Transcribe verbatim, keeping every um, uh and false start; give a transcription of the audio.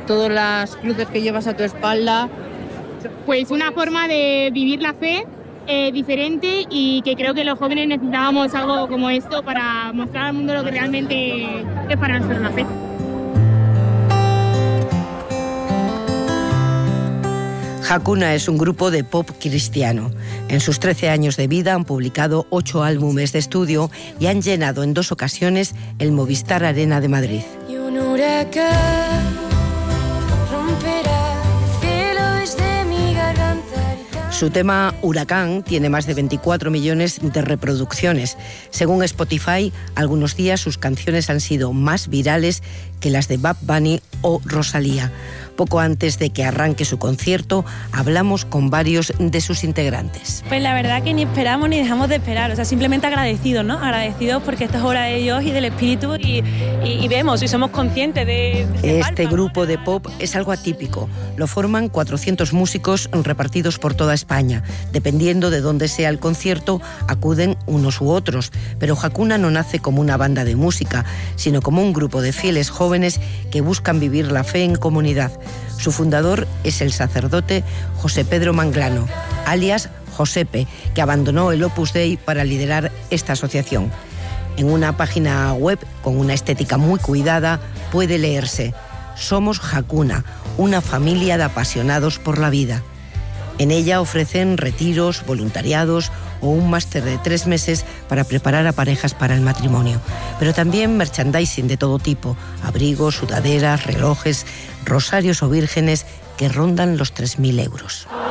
todas las cruces que llevas a tu espalda. Pues una forma de vivir la fe eh, diferente, y que creo que los jóvenes necesitábamos algo como esto para mostrar al mundo lo que realmente es para nosotros la fe. Hakuna es un grupo de pop cristiano. En sus trece años de vida han publicado ocho álbumes de estudio y han llenado en dos ocasiones el Movistar Arena de Madrid. Y un huracán romperá el cielo desde mi garganta. Su tema Huracán tiene más de veinticuatro millones de reproducciones. Según Spotify, algunos días sus canciones han sido más virales que las de Bad Bunny o Rosalía. Poco antes de que arranque su concierto, hablamos con varios de sus integrantes. Pues la verdad que ni esperamos ni dejamos de esperar, o sea, simplemente agradecidos, ¿no? Agradecidos porque esto es obra de Dios y del Espíritu, y, y, y vemos y somos conscientes de... de este falta, grupo ¿no? de pop es algo atípico. Lo forman cuatrocientos músicos repartidos por toda España. Dependiendo de dónde sea el concierto, acuden unos u otros. Pero Hakuna no nace como una banda de música, sino como un grupo de fieles jóvenes que buscan vivir la fe en comunidad. Su fundador es el sacerdote José Pedro Manglano, alias Josepe, que abandonó el Opus Dei para liderar esta asociación. En una página web con una estética muy cuidada puede leerse: Somos Hakuna, una familia de apasionados por la vida. En ella ofrecen retiros, voluntariados o un máster de tres meses para preparar a parejas para el matrimonio. Pero también merchandising de todo tipo: abrigos, sudaderas, relojes, rosarios o vírgenes que rondan los tres mil euros.